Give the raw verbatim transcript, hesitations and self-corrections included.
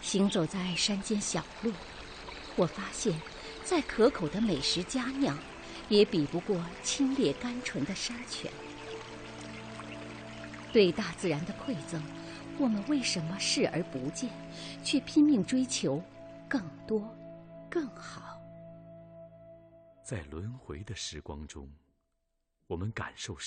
行走在山间小路，我发现，再可口的美食佳酿，也比不过清冽甘醇的山泉。对大自然的馈赠，我们为什么视而不见，却拼命追求更多、更好？ 在轮回的时光中，我们感受